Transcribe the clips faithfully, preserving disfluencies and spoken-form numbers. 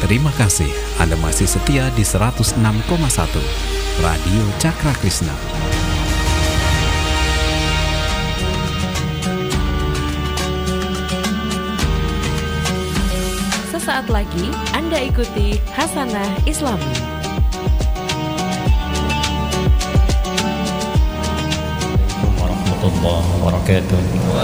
Terima kasih Anda masih setia di seratus enam koma satu Radio Cakra Krishna. Sesaat lagi Anda ikuti Hasanah Islami. Assalamualaikum warahmatullahi wabarakatuh.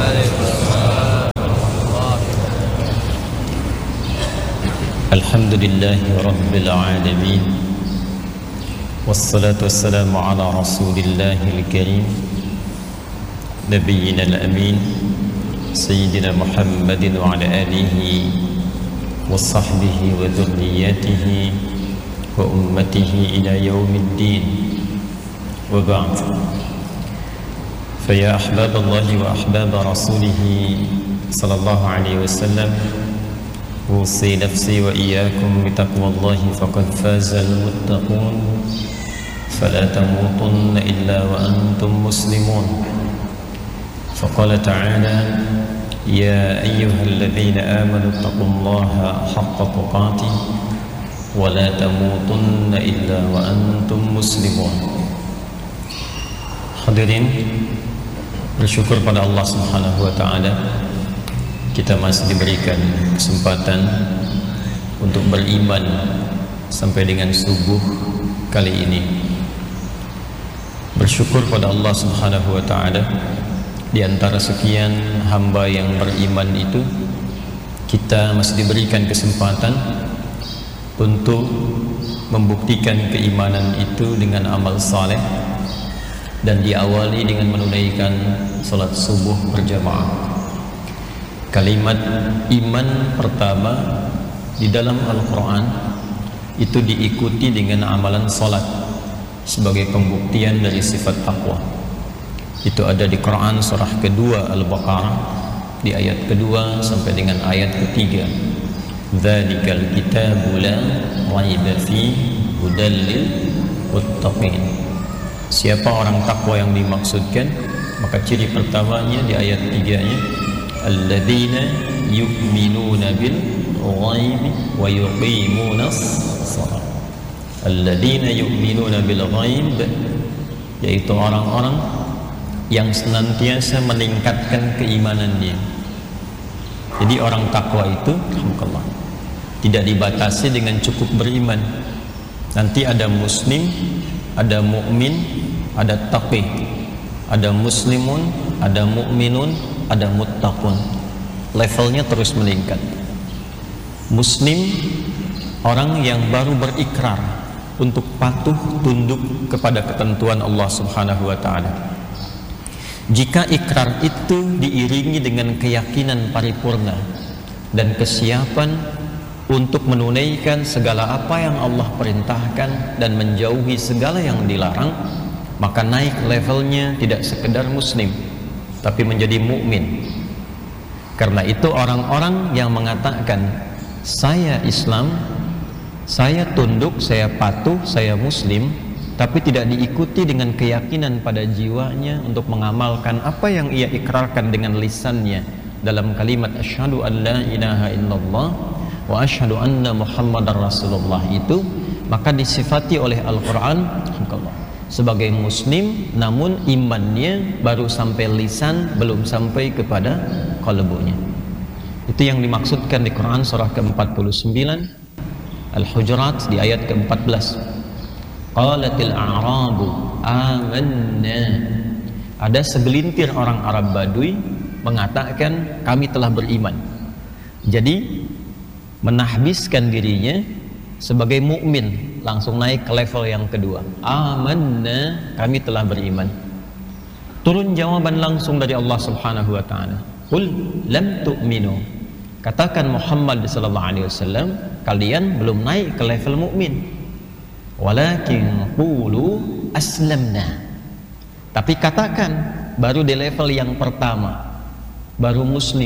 Alhamdulillahi rabbil alamin. Wassalatu wassalamu ala rasulillahil karim Nabiyyina al-amin Sayyidina Muhammadin wa ala alihi wa sahbihi wa dhurriyyatihi wa ummatihi ila yaumiddin. Wa ba'd. Fa ya ahbaballahi wa ahbaba rasulihi sallallahu alaihi wasallam, أوصي نفسي وإياكم بتقوى الله فقد فاز المتقون فلا تموتن إلا وأنتم مسلمون. فقال تعالى يا أيها الذين آمنوا اتقوا الله حق تقاته ولا تموتن إلا وأنتم مسلمون. Hadirin, bersyukur pada Allah Subhanahu wa taala, kita masih diberikan kesempatan untuk beriman sampai dengan subuh kali ini. Bersyukur pada Allah Subhanahu wa taala, di antara sekian hamba yang beriman itu, kita masih diberikan kesempatan untuk membuktikan keimanan itu dengan amal saleh, dan diawali dengan menunaikan salat subuh berjamaah. Kalimat iman pertama di dalam Al-Quran itu diikuti dengan amalan salat sebagai pembuktian dari sifat taqwa. Itu ada di Quran surah kedua Al-Baqarah, di ayat kedua sampai dengan ayat ketiga. Dzalikal kitabu la raiba fihi hudal lil muttaqin. Siapa orang takwa yang dimaksudkan? Maka ciri pertamanya di ayat tiganya, alladzina yu'minuna bil ghaibi wa yuqimuna shalah. Alladzina yu'minuna bil ghaib, yaitu orang-orang yang senantiasa meningkatkan keimanannya. Jadi orang takwa itu, alhamdulillah, tidak dibatasi dengan cukup beriman. Nanti ada muslim, ada mukmin, ada taqi, ada muslimun, ada mukminun, ada muttaqun. Levelnya terus meningkat. Muslim, orang yang baru berikrar untuk patuh tunduk kepada ketentuan Allah Subhanahu wa taala. Jika ikrar itu diiringi dengan keyakinan paripurna dan kesiapan untuk menunaikan segala apa yang Allah perintahkan dan menjauhi segala yang dilarang, maka naik levelnya tidak sekedar muslim, tapi menjadi mukmin. Karena itu orang-orang yang mengatakan saya Islam, saya tunduk, saya patuh, saya muslim, tapi tidak diikuti dengan keyakinan pada jiwanya untuk mengamalkan apa yang ia ikrarkan dengan lisannya dalam kalimat asyhadu an la ilaha illallah wa asyhadu anna muhammadar rasulullah itu, maka disifati oleh Al-Quran sebagai muslim, namun imannya baru sampai lisan, belum sampai kepada qalbunya. Itu yang dimaksudkan di Quran surah ke empat puluh sembilan Al-Hujurat di ayat ke empat belas. Qalatil a'rabu amanna. Ada segelintir orang Arab Badui mengatakan kami telah beriman. Jadi menahbiskan dirinya sebagai mukmin, langsung naik ke level yang kedua. Amanna, kami telah beriman. Turun jawaban langsung dari Allah Subhanahu wa taala. Qul lam tu'minu. Katakan Muhammad sallallahu alaihi wasallam, kalian belum naik ke level mukmin. Walakin qulu aslamna. Tapi katakan baru di level yang pertama, baru muslim.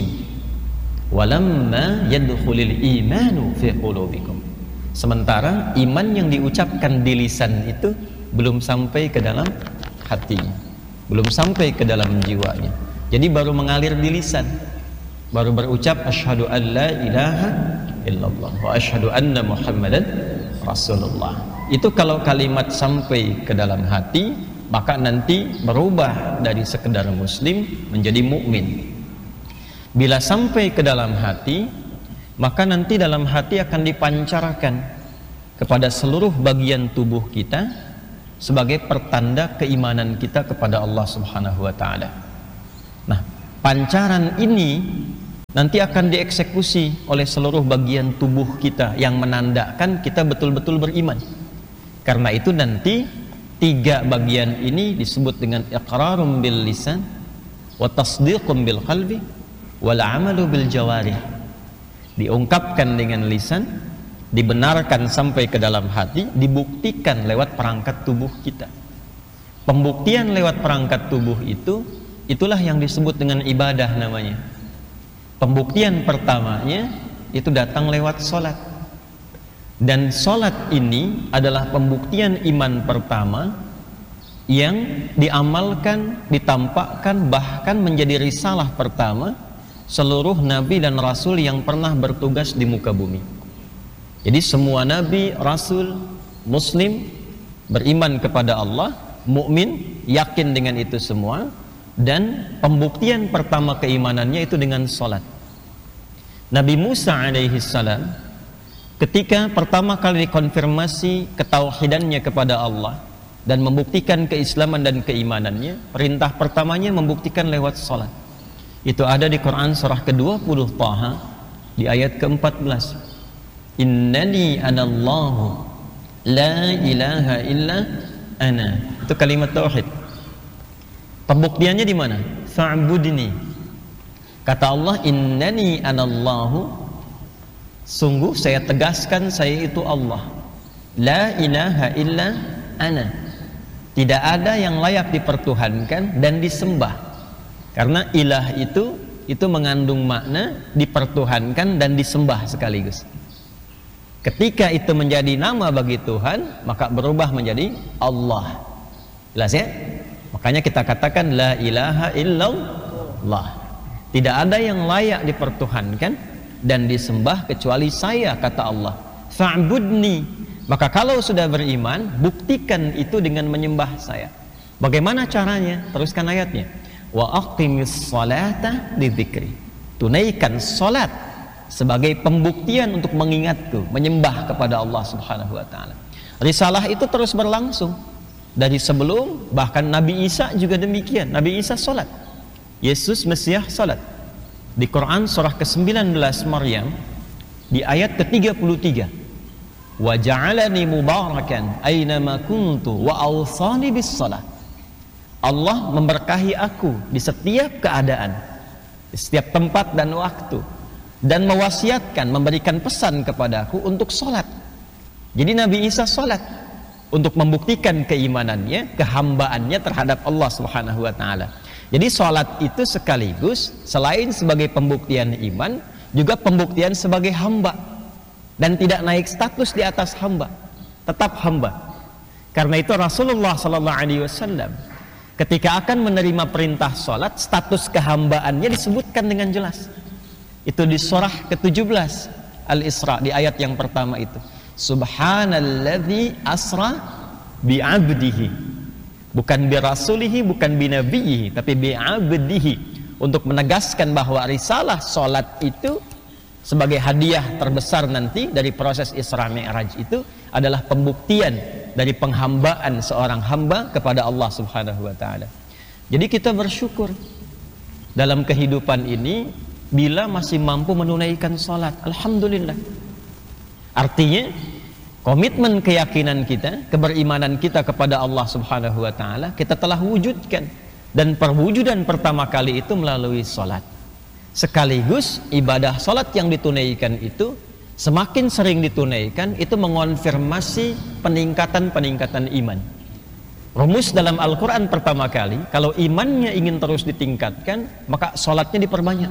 Walamma yadkhulul imanu fi qulubikum. Sementara iman yang diucapkan di lisan itu belum sampai ke dalam hatinya, belum sampai ke dalam jiwanya. Jadi baru mengalir di lisan, baru berucap asyhadu an la ilaha illallah wa asyhadu anna Muhammadan Rasulullah. Itu kalau kalimat sampai ke dalam hati, maka nanti berubah dari sekedar muslim menjadi mukmin. Bila sampai ke dalam hati, maka nanti dalam hati akan dipancarkan kepada seluruh bagian tubuh kita sebagai pertanda keimanan kita kepada Allah Subhanahu wa taala. Nah, pancaran ini nanti akan dieksekusi oleh seluruh bagian tubuh kita yang menandakan kita betul-betul beriman. Karena itu nanti tiga bagian ini disebut dengan iqrarum bil lisan wa tasdiqum bil qalbi wal amalu bil jawarih. Diungkapkan dengan lisan, dibenarkan sampai ke dalam hati, dibuktikan lewat perangkat tubuh kita. Pembuktian lewat perangkat tubuh itu, itulah yang disebut dengan ibadah namanya. Pembuktian pertamanya itu datang lewat sholat. Dan sholat ini adalah pembuktian iman pertama yang diamalkan, ditampakkan, bahkan menjadi risalah pertama seluruh nabi dan rasul yang pernah bertugas di muka bumi. Jadi semua nabi, rasul, muslim beriman kepada Allah, mukmin, yakin dengan itu semua, dan pembuktian pertama keimanannya itu dengan salat. Nabi Musa alaihi salam ketika pertama kali dikonfirmasi ketauhidannya kepada Allah dan membuktikan keislaman dan keimanannya, perintah pertamanya membuktikan lewat salat. Itu ada di Quran surah ke dua puluh Taha di ayat ke empat belas. Innani anallahu la ilaha illa ana. Itu kalimat tauhid. Pembuktiannya di mana? Fa'budni. Kata Allah, innani anallahu, sungguh saya tegaskan saya itu Allah. La ilaha illa ana. Tidak ada yang layak dipertuhankan dan disembah. Karena ilah itu itu mengandung makna dipertuhankan dan disembah sekaligus. Ketika itu menjadi nama bagi Tuhan, maka berubah menjadi Allah. Jelas ya? Makanya kita katakan la ilaha illallah. Tidak ada yang layak dipertuhankan dan disembah kecuali saya, kata Allah. Fa'budni. Maka kalau sudah beriman, buktikan itu dengan menyembah saya. Bagaimana caranya? Teruskan ayatnya. Wa aqimis salata lidzikri. Tunaikan salat sebagai pembuktian untuk mengingatku, menyembah kepada Allah Subhanahu wa taala. Risalah itu terus berlangsung dari sebelum, bahkan Nabi Isa juga demikian. Nabi Isa salat. Yesus Mesias salat. Di Quran surah ke sembilan belas Maryam di ayat ke tiga puluh tiga. Wa ja'alani mubarakan aynama kuntu wa awsani bis salat. Allah memberkahi aku di setiap keadaan, di setiap tempat dan waktu, dan mewasiatkan, memberikan pesan kepadaku untuk salat. Jadi Nabi Isa salat untuk membuktikan keimanannya, kehambaannya terhadap Allah Subhanahu wa taala. Jadi salat itu sekaligus selain sebagai pembuktian iman, juga pembuktian sebagai hamba, dan tidak naik status di atas hamba, tetap hamba. Karena itu Rasulullah sallallahu alaihi wasallam ketika akan menerima perintah salat, status kehambaannya disebutkan dengan jelas. Itu di surah ke tujuh belas Al-Isra di ayat yang pertama itu. Subhanalladzi asra bi'abdihi. Bukan bi rasulihi, bukan bi nabiyhi, tapi bi 'abdihi, untuk menegaskan bahwa risalah salat itu sebagai hadiah terbesar nanti dari proses Isra Mi'raj itu adalah pembuktian dari penghambaan seorang hamba kepada Allah Subhanahu wa taala. Jadi kita bersyukur dalam kehidupan ini bila masih mampu menunaikan salat. Alhamdulillah. Artinya komitmen keyakinan kita, keberimanan kita kepada Allah Subhanahu wa taala kita telah wujudkan, dan perwujudan pertama kali itu melalui salat. Sekaligus ibadah salat yang ditunaikan itu semakin sering ditunaikan, itu mengonfirmasi peningkatan-peningkatan iman. Rumus dalam Al-Qur'an pertama kali, kalau imannya ingin terus ditingkatkan, maka salatnya diperbanyak.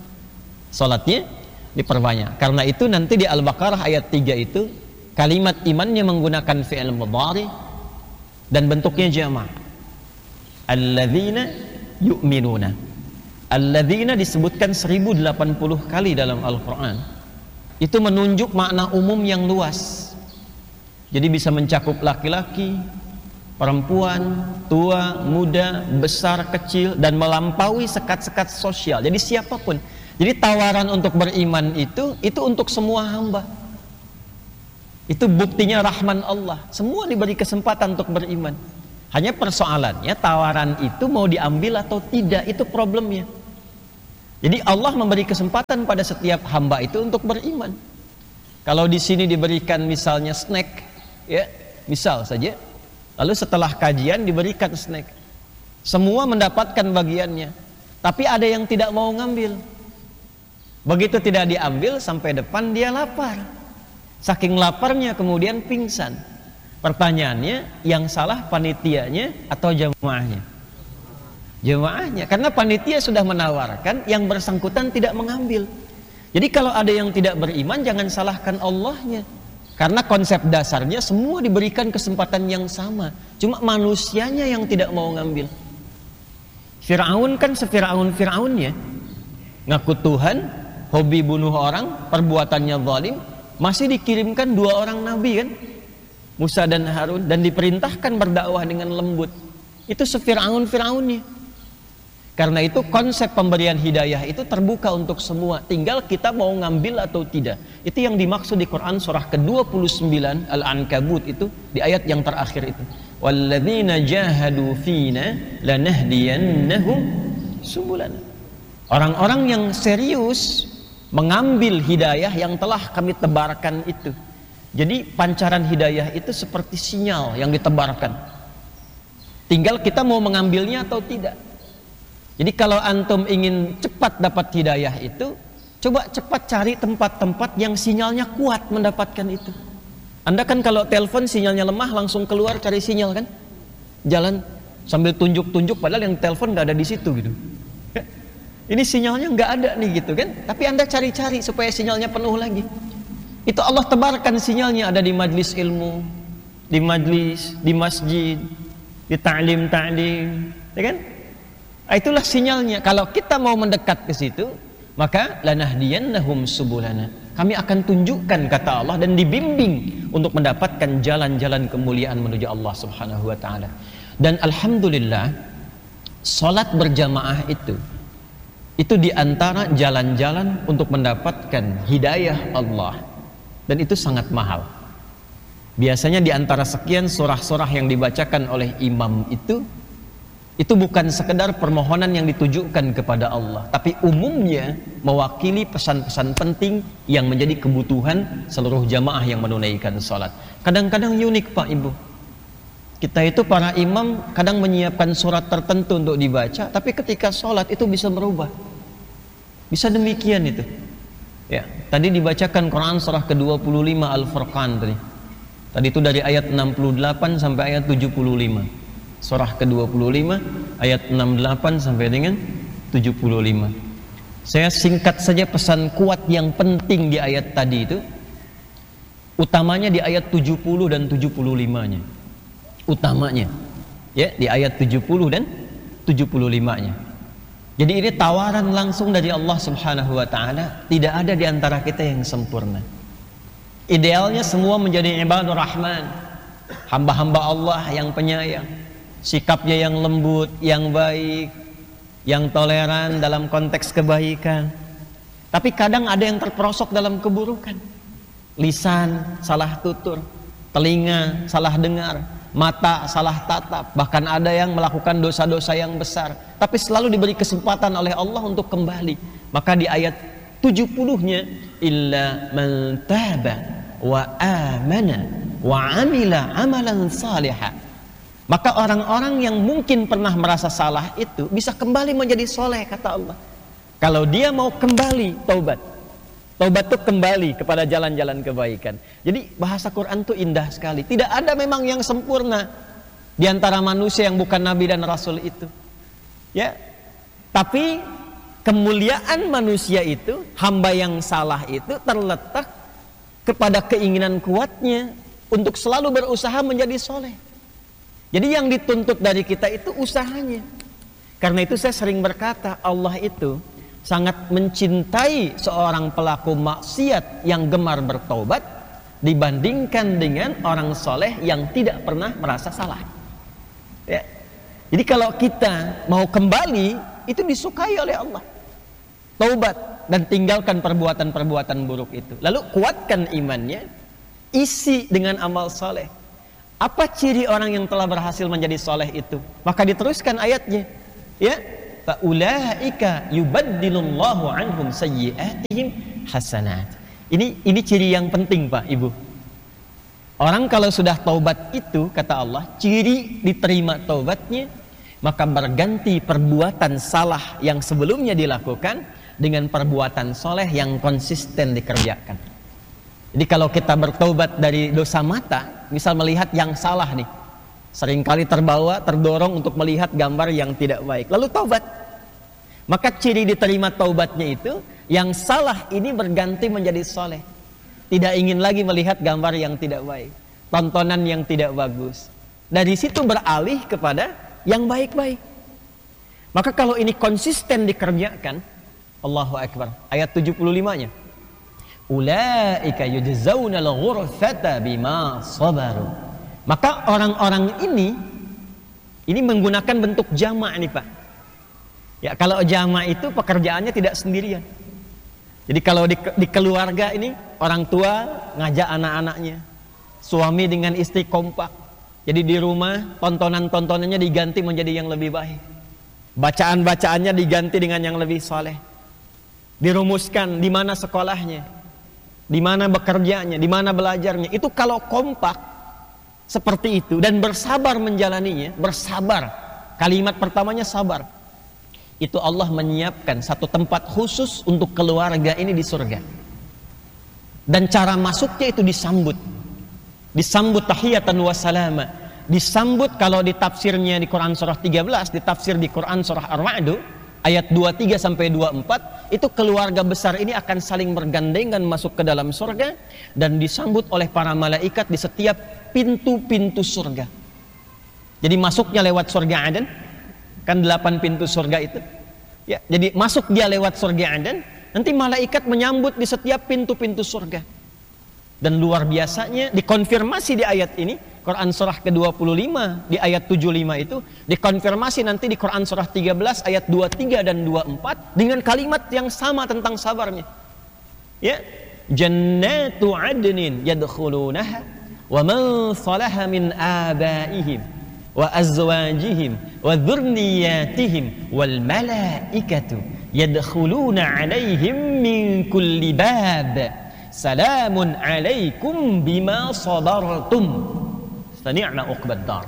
Salatnya diperbanyak. Karena itu nanti di Al-Baqarah ayat tiga itu kalimat imannya menggunakan fi'il mudhari dan bentuknya jama'. Alladzina yu'minuna. Alladzina disebutkan seribu delapan puluh kali dalam Al-Quran. itu menunjuk makna umum yang luas. Jadi bisa mencakup laki-laki, perempuan, tua, muda, besar, kecil, dan melampaui sekat-sekat sosial. Jadi siapapun. Jadi tawaran untuk beriman itu itu untuk semua hamba. Itu buktinya rahman Allah. Semua diberi kesempatan untuk beriman. Hanya persoalannya tawaran itu mau diambil atau tidak, itu problemnya. Jadi Allah memberi kesempatan pada setiap hamba itu untuk beriman. Kalau di sini diberikan misalnya snack, ya, misal saja, lalu setelah kajian diberikan snack, semua mendapatkan bagiannya, tapi ada yang tidak mau ngambil. Begitu tidak diambil, sampai depan dia lapar. Saking laparnya kemudian pingsan. Pertanyaannya, yang salah panitianya atau jemaahnya? Jemaahnya, karena panitia sudah menawarkan, yang bersangkutan tidak mengambil. Jadi kalau ada yang tidak beriman, jangan salahkan Allahnya, karena konsep dasarnya semua diberikan kesempatan yang sama, cuma manusianya yang tidak mau ngambil. Fir'aun kan sefir'aun Fir'aunnya, ngaku Tuhan, hobi bunuh orang, perbuatannya zalim, masih dikirimkan dua orang nabi kan, Musa dan Harun, dan diperintahkan berdakwah dengan lembut. Itu sefir'aun Fir'aunnya. Karena itu konsep pemberian hidayah itu terbuka untuk semua, tinggal kita mau ngambil atau tidak. Itu yang dimaksud di Quran surah ke dua puluh sembilan Al-Ankabut, itu di ayat yang terakhir itu. Walladzina jahadu fina lanahdiyannahum subulana. Orang-orang yang serius mengambil hidayah yang telah kami tebarkan itu. Jadi pancaran hidayah itu seperti sinyal yang ditebarkan. Tinggal kita mau mengambilnya atau tidak. Jadi kalau antum ingin cepat dapat hidayah itu, coba cepat cari tempat-tempat yang sinyalnya kuat mendapatkan itu. Anda kan kalau telepon sinyalnya lemah langsung keluar cari sinyal kan? Jalan sambil tunjuk-tunjuk padahal yang telepon nggak ada di situ gitu. Ini sinyalnya nggak ada nih gitu kan? Tapi Anda cari-cari supaya sinyalnya penuh lagi. Itu Allah tebarkan sinyalnya, ada di majlis ilmu, di majlis, di masjid, di ta'lim-ta'lim, ya kan? Itulah sinyalnya. Kalau kita mau mendekat ke situ, maka lanahdiyannahum subulana. Kami akan tunjukkan, kata Allah, dan dibimbing untuk mendapatkan jalan-jalan kemuliaan menuju Allah Subhanahu wa taala. Dan alhamdulillah, salat berjamaah itu itu diantara jalan-jalan untuk mendapatkan hidayah Allah. Dan itu sangat mahal. Biasanya diantara sekian surah-surah yang dibacakan oleh imam itu, itu bukan sekedar permohonan yang ditujukan kepada Allah, tapi umumnya mewakili pesan-pesan penting yang menjadi kebutuhan seluruh jamaah yang menunaikan salat. Kadang-kadang unik Pak Ibu, kita itu para imam kadang menyiapkan surat tertentu untuk dibaca, tapi ketika salat itu bisa berubah. Bisa demikian itu. Ya, tadi dibacakan Quran surah ke dua puluh lima Al-Furqan tadi. Tadi itu dari ayat enam puluh delapan sampai ayat tujuh puluh lima. Surah ke dua puluh lima ayat enam puluh delapan sampai dengan tujuh puluh lima. Saya singkat saja pesan kuat yang penting di ayat tadi itu. Utamanya di ayat tujuh puluh dan tujuh puluh lima-nya. Utamanya ya di ayat tujuh puluh dan tujuh puluh lima-nya. Jadi ini tawaran langsung dari Allah Subhanahu wa taala, tidak ada di antara kita yang sempurna. Idealnya semua menjadi ibadur rahman, hamba-hamba Allah yang penyayang, sikapnya yang lembut, yang baik, yang toleran dalam konteks kebaikan. Tapi kadang ada yang terperosok dalam keburukan. Lisan salah tutur, telinga salah dengar, mata salah tatap, bahkan ada yang melakukan dosa-dosa yang besar, tapi selalu diberi kesempatan oleh Allah untuk kembali. Maka di ayat tujuh puluh-nya, illa man taba wa amana wa amila amalan salihah. Maka orang-orang yang mungkin pernah merasa salah itu bisa kembali menjadi soleh, kata Allah. Kalau dia mau kembali taubat, taubat itu kembali kepada jalan-jalan kebaikan. Jadi bahasa Quran itu indah sekali. Tidak ada memang yang sempurna di antara manusia yang bukan nabi dan rasul itu. Ya. Tapi kemuliaan manusia itu, hamba yang salah itu terletak kepada keinginan kuatnya untuk selalu berusaha menjadi soleh. Jadi yang dituntut dari kita itu usahanya. Karena itu saya sering berkata, Allah itu sangat mencintai seorang pelaku maksiat yang gemar bertaubat dibandingkan dengan orang soleh yang tidak pernah merasa salah. Ya. Jadi kalau kita mau kembali, itu disukai oleh Allah. Taubat dan tinggalkan perbuatan-perbuatan buruk itu. Lalu kuatkan imannya, isi dengan amal soleh. Apa ciri orang yang telah berhasil menjadi soleh itu? Maka diteruskan ayatnya, ya, faulaika yubaddilullahu anhum sayyi'atihim hasanat. Ini ini ciri yang penting, Pak, Ibu. Orang kalau sudah taubat itu, kata Allah, ciri diterima taubatnya, maka berganti perbuatan salah yang sebelumnya dilakukan dengan perbuatan soleh yang konsisten dikerjakan. Jadi kalau kita bertaubat dari dosa mata, misal melihat yang salah nih, seringkali terbawa, terdorong untuk melihat gambar yang tidak baik, lalu taubat, maka ciri diterima taubatnya itu, yang salah ini berganti menjadi soleh. Tidak ingin lagi melihat gambar yang tidak baik, tontonan yang tidak bagus. Dari situ beralih kepada yang baik-baik. Maka kalau ini konsisten dikerjakan, Allahu Akbar, ayat tujuh puluh lima-nya, ulaika yujzauna al-ghurfata bima sabaru. Maka orang-orang ini ini menggunakan bentuk jamak nih, Pak. Ya, kalau jamak itu pekerjaannya tidak sendirian. Jadi kalau di, di keluarga ini, orang tua ngajak anak-anaknya, suami dengan istri kompak. Jadi di rumah tontonan-tontonannya diganti menjadi yang lebih baik, bacaan-bacaannya diganti dengan yang lebih soleh. Dirumuskan di mana sekolahnya, di mana bekerjanya, di mana belajarnya. Itu kalau kompak seperti itu dan bersabar menjalaninya, bersabar. Kalimat pertamanya sabar. Itu Allah menyiapkan satu tempat khusus untuk keluarga ini di surga. Dan cara masuknya itu disambut. Disambut tahiyatan wa salama. Disambut kalau di tafsirnya di Quran surah tiga belas, di tafsir di Quran surah Ar-Ra'd ayat dua puluh tiga sampai dua puluh empat, itu keluarga besar ini akan saling bergandengan masuk ke dalam surga dan disambut oleh para malaikat di setiap pintu-pintu surga. Jadi masuknya lewat surga Aden, kan delapan pintu surga itu. Ya, jadi masuk dia lewat surga Aden, nanti malaikat menyambut di setiap pintu-pintu surga. Dan luar biasanya dikonfirmasi di ayat ini, Quran surah ke dua puluh lima di ayat tujuh puluh lima itu dikonfirmasi nanti di Quran surah tiga belas ayat dua puluh tiga dan dua puluh empat dengan kalimat yang sama tentang sabarnya. Ya, jannatu adnin yadkhulunaha wa man salaha min abaihim wa azwajihim wa dzurriyyatihim wal malaikatu yadkhuluna alaihim min kulli bab salamun alaikum bima sabartum sani'na uqbad dar.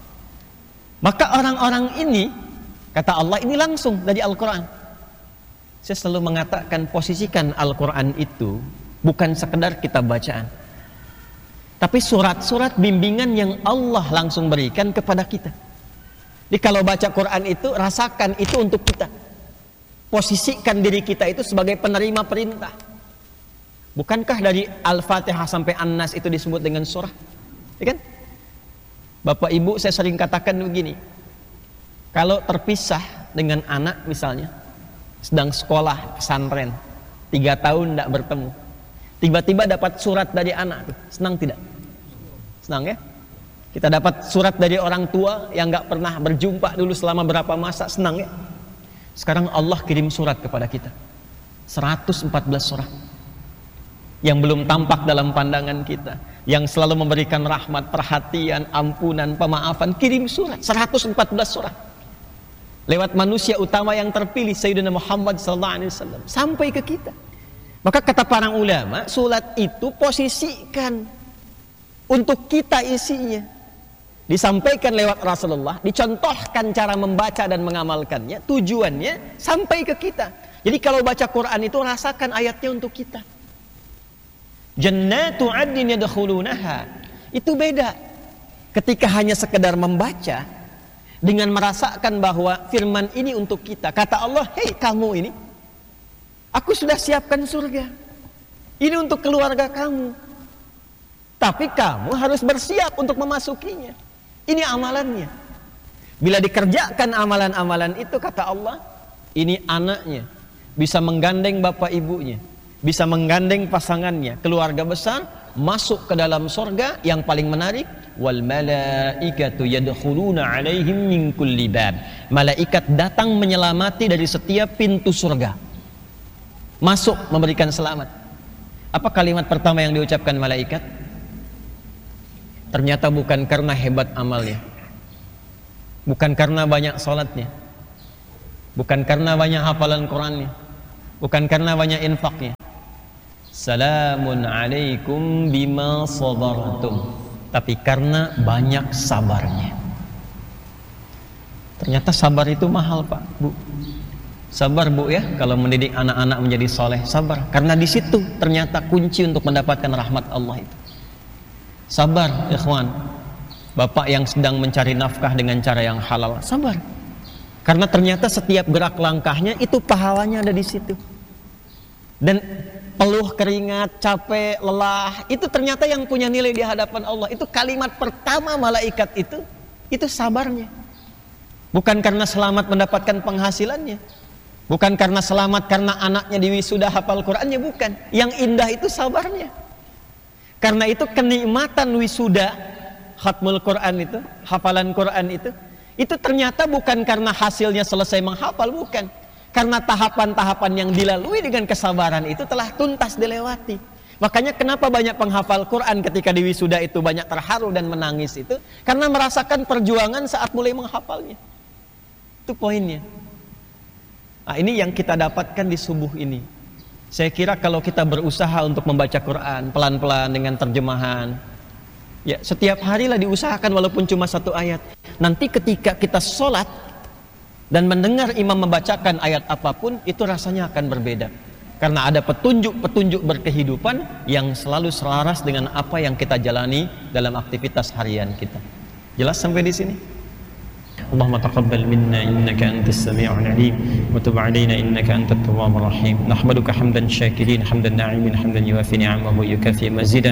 Maka orang-orang ini, kata Allah, ini langsung dari Al-Quran. Saya selalu mengatakan, posisikan Al-Quran itu bukan sekedar kitab bacaan, tapi surat-surat bimbingan yang Allah langsung berikan kepada kita. Jadi kalau baca Quran itu, rasakan itu untuk kita. Posisikan diri kita itu sebagai penerima perintah. Bukankah dari Al-Fatihah sampai An-Nas itu disebut dengan surah? Ya kan? Bapak Ibu, saya sering katakan begini. Kalau terpisah dengan anak misalnya, sedang sekolah pesantren, tiga tahun tidak bertemu, tiba-tiba dapat surat dari anak, senang tidak? Senang ya? Kita dapat surat dari orang tua yang nggak pernah berjumpa dulu selama berapa masa, senang ya? Sekarang Allah kirim surat kepada kita, seratus empat belas surat yang belum tampak dalam pandangan kita, yang selalu memberikan rahmat, perhatian, ampunan, pemaafan. Kirim surat, seratus empat belas surat lewat manusia utama yang terpilih, Sayyidina Muhammad sallallahu alaihi wasallam, sampai ke kita. Maka kata para ulama, surat itu posisikan untuk kita isinya, disampaikan lewat Rasulullah, dicontohkan cara membaca dan mengamalkannya, tujuannya sampai ke kita. Jadi kalau baca Quran itu rasakan ayatnya untuk kita. Jannatu adnin yadkhulunaha. Itu beda ketika hanya sekedar membaca dengan merasakan bahwa firman ini untuk kita. Kata Allah, hei kamu ini, aku sudah siapkan surga. Ini untuk keluarga kamu. Tapi kamu harus bersiap untuk memasukinya. Ini amalannya. Bila dikerjakan amalan-amalan itu, kata Allah, ini anaknya bisa menggandeng bapak ibunya, bisa menggandeng pasangannya, keluarga besar, masuk ke dalam surga. Yang paling menarik, wal malaikatu yadkhuluna alaihim min kulli bab. Malaikat datang menyelamati dari setiap pintu surga, masuk memberikan selamat. Apa kalimat pertama yang diucapkan malaikat? Ternyata bukan karena hebat amalnya, bukan karena banyak salatnya, bukan karena banyak hafalan Qurannya, bukan karena banyak infaknya. Salamun alaikum bima sabartum, tapi karena banyak sabarnya. Ternyata sabar itu mahal, Pak, Bu. Sabar, Bu, ya, kalau mendidik anak-anak menjadi soleh, sabar. Karena di situ ternyata kunci untuk mendapatkan rahmat Allah itu. Sabar, ikhwan. Bapak yang sedang mencari nafkah dengan cara yang halal, sabar. Karena ternyata setiap gerak langkahnya itu pahalanya ada di situ. Dan peluh keringat, capek, lelah, itu ternyata yang punya nilai di hadapan Allah. Itu kalimat pertama malaikat itu, itu sabarnya. Bukan karena selamat mendapatkan penghasilannya, bukan karena selamat karena anaknya di wisuda hafal Qurannya, bukan. Yang indah itu sabarnya. Karena itu kenikmatan wisuda, khatmul Quran itu, hafalan Quran itu, itu ternyata bukan karena hasilnya selesai menghafal, bukan. Karena tahapan-tahapan yang dilalui dengan kesabaran itu telah tuntas dilewati. Makanya kenapa banyak penghafal Quran ketika di wisuda itu banyak terharu dan menangis itu, karena merasakan perjuangan saat mulai menghafalnya. Itu poinnya. Nah, ini yang kita dapatkan di subuh ini. Saya kira kalau kita berusaha untuk membaca Quran pelan-pelan dengan terjemahan, ya setiap harilah diusahakan walaupun cuma satu ayat. Nanti ketika kita sholat dan mendengar imam membacakan ayat apapun, itu rasanya akan berbeda. Karena ada petunjuk-petunjuk berkehidupan yang selalu selaras dengan apa yang kita jalani dalam aktivitas harian kita. Jelas sampai di sini? اللهم تقبل منا إنك أنت السميع العليم وتب علينا إنك أنت التواب الرحيم نحمدك حمدا شاكرين حمدا ناعمين حمدا يوافي نعمه ويكافئ مزيدا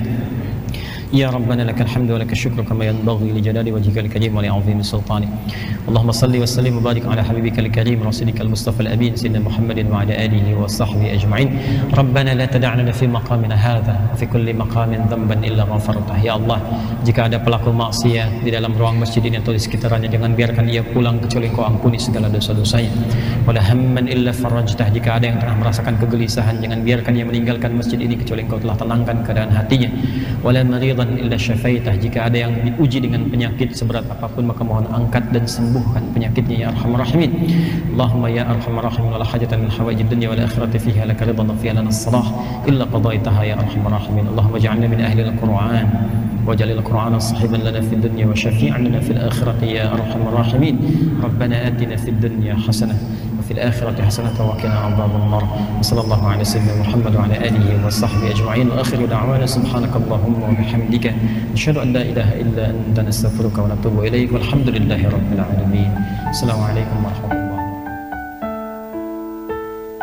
يا ربنا لك الحمد ولك الشكر كما ينبغي لجلال وجهك الكريم ولعظيم سلطانك اللهم صل وسلم وبارك على حبيبك الكريم رسولك المصطفى الأمين سيدنا محمد وعلى آله وصحبه أجمعين ربنا لا تدع لنا في مقامنا هذا وفي كل مقام ذنبا إلا غفرته ya Allah, jika ada pelaku maksiat di dalam ruang masjid ini atau di sekitarnya, jangan biarkan ia pulang kecuali Engkau ampuni segala dosa-dosanya. Wala hamman illa farajtah, jika ada yang tengah merasakan kegelisahan, jangan biarkan ia meninggalkan masjid ini kecuali Engkau telah tenangkan keadaan hatinya. Wala maridan illa syafaitah, jika ada yang diuji dengan penyakit seberat apapun, maka mohon angkat dan sembuhkan penyakitnya ya arhamar rahimin. Allahumma ya arhamar rahimin, wala hajatan min hawaijid dunya wal akhirati fiha laka ridan wa fiha lana salah illa qadaitaha ya arhamar rahimin. Allahumma ij'alna min ahli al-Qur'an waj'al al-Qur'ana sahiban lana fid dunya wa syafi'an lana fil akhirati ya arhamar rahimin. Rabbana atina fid dunya hasanah وفي الآخرة حسنة وقنا عذاب النار وصلى الله على سيدنا محمد وعلى آله وصحبه أجمعين وآخر دعوانا سبحانك اللهم وبحمدك نشهد أن لا إله إلا أنت نستغفرك ونتوب إليك والحمد لله رب العالمين. السلام عليكم ورحمة الله.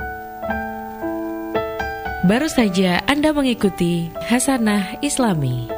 Baru saja Anda mengikuti Hasanah Islami.